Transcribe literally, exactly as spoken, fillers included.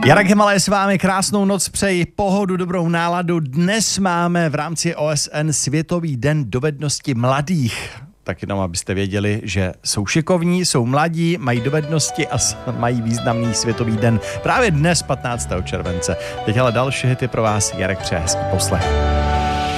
Jarek Himalaj s vámi, krásnou noc přeji, pohodu, dobrou náladu. Dnes máme v rámci O S N Světový den dovednosti mladých. Tak jenom, abyste věděli, že jsou šikovní, jsou mladí, mají dovednosti a mají významný světový den právě dnes, patnáctého července. Teď ale další hity pro vás, Jarek přeje hezký poslech.